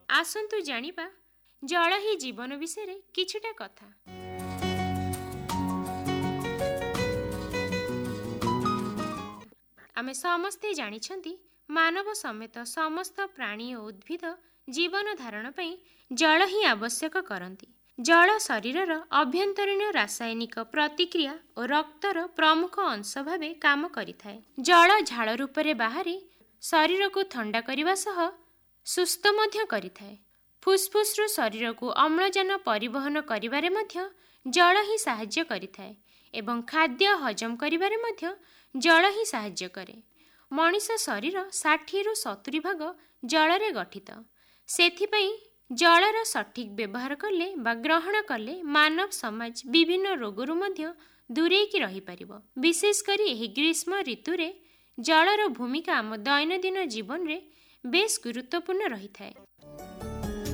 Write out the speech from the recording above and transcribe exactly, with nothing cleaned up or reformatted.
ଆସନ୍ତୁ ଜାଣିବା ଜଳ ହିଁ ଜୀବନ ବିଷୟରେ କିଛିଟା କଥା। ଆମେ ସମସ୍ତେ ଜାଣିଛନ୍ତି ମାନବ ସମେତ ସମସ୍ତ ପ୍ରାଣୀ ଓ ଉଦ୍ଭିଦ ଜୀବନ ଧାରଣ ପାଇଁ ଜଳ ହିଁ ଆବଶ୍ୟକ କରନ୍ତି। ଜଳ ଶରୀରର ଅଭ୍ୟନ୍ତରୀଣ ରାସାୟନିକ ପ୍ରତିକ୍ରିୟା ଓ ରକ୍ତର ପ୍ରମୁଖ ଅଂଶ ଭାବେ କାମ କରିଥାଏ। ଜଳ ଝାଳ ରୂପରେ ବାହାରି ଶରୀରକୁ ଥଣ୍ଡା କରିବା ସହ ସୁସ୍ଥ ମଧ୍ୟ କରିଥାଏ। ଫୁସ୍ଫୁସ୍ରୁ ଶରୀରକୁ ଅମ୍ଳଜାନ ପରିବହନ କରିବାରେ ମଧ୍ୟ ଜଳ ହିଁ ସାହାଯ୍ୟ କରିଥାଏ ଏବଂ ଖାଦ୍ୟ ହଜମ କରିବାରେ ମଧ୍ୟ ଜଳ ହିଁ ସାହାଯ୍ୟ କରେ। ମଣିଷ ଶରୀର ଷାଠିଏରୁ ସତୁରି ଭାଗ ଜଳରେ ଗଠିତ। ସେଥିପାଇଁ ଜଳର ସଠିକ୍ ବ୍ୟବହାର କଲେ ବା ଗ୍ରହଣ କଲେ ମାନବ ସମାଜ ବିଭିନ୍ନ ରୋଗରୁ ମଧ୍ୟ ଦୂରେଇକି ରହିପାରିବ। ବିଶେଷ କରି ଏହି ଗ୍ରୀଷ୍ମ ଋତୁରେ ଜଳର ଭୂମିକା ଆମ ଦୈନନ୍ଦିନ ଜୀବନରେ ବେଶ୍ ଗୁରୁତ୍ୱପୂର୍ଣ୍ଣ ରହିଥାଏ।